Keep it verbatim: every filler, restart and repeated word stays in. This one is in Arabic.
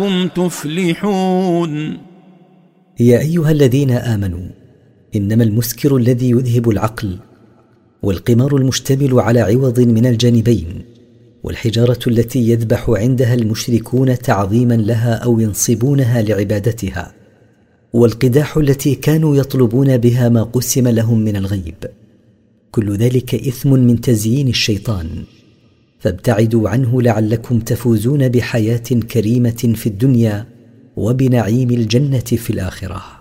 هم تفلحون. يا أيها الذين آمنوا، إنما المسكر الذي يذهب العقل، والقمار المشتمل على عوض من الجانبين، والحجارة التي يذبح عندها المشركون تعظيما لها أو ينصبونها لعبادتها، والقداح التي كانوا يطلبون بها ما قسم لهم من الغيب، كل ذلك إثم من تزيين الشيطان، فابتعدوا عنه لعلكم تفوزون بحياة كريمة في الدنيا وبنعيم الجنة في الآخرة.